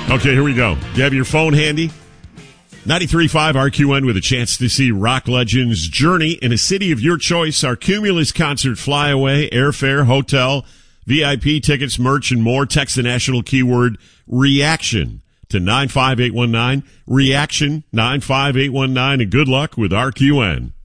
Okay, here we go. You have your phone handy? 93.5 RQN with a chance to see rock legends Journey in a city of your choice. Our Cumulus concert flyaway, airfare, hotel, VIP tickets, merch, and more. Text the national keyword reaction to 95819. Reaction 95819, and good luck with RQN.